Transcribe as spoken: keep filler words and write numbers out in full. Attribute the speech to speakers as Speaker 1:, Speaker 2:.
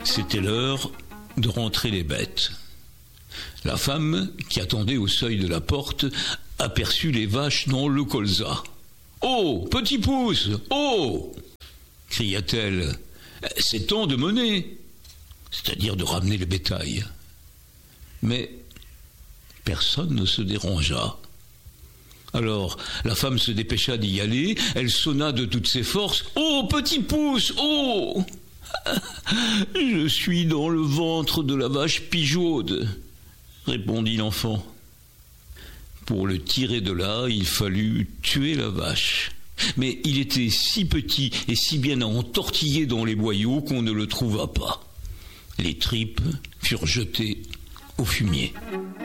Speaker 1: C'était l'heure de rentrer les bêtes. La femme, qui attendait au seuil de la porte, aperçut les vaches dans le colza. « Oh, petit pouce, oh !» cria-t-elle. « C'est temps de mener, c'est-à-dire de ramener le bétail. » Mais personne ne se dérangea. Alors, la femme se dépêcha d'y aller, elle sonna de toutes ses forces. « Oh, petit pouce, oh !»« Je suis dans le ventre de la vache pigeaude, » répondit l'enfant. Pour le tirer de là, il fallut tuer la vache. Mais il était si petit et si bien entortillé dans les boyaux qu'on ne le trouva pas. Les tripes furent jetées au fumier.